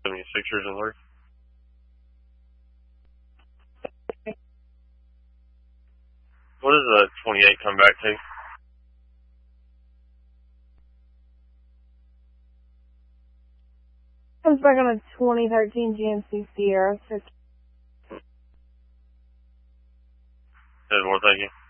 76ers alert. What does the 28 come back to? Comes back on a 2013 GMC Sierra. Good, well, thank you.